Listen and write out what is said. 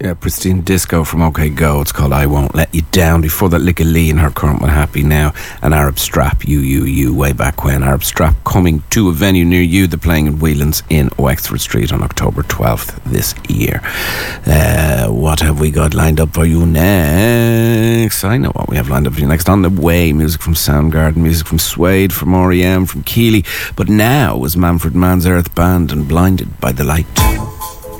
Yeah, Pristine Disco from OK Go. It's called I Won't Let You Down. Before that, Licka Lee and her current one, Happy Now. And Arab Strap, You, way back when. Arab Strap coming to a venue near you. They're playing in Whelan's in Wexford Street on October 12th this year. What have we got lined up for you next? I know what we have lined up for you next. On the way, music from Soundgarden, music from Suede, from R.E.M., from Keeley. But now is Manfred Mann's Earth Band and Blinded by the Light.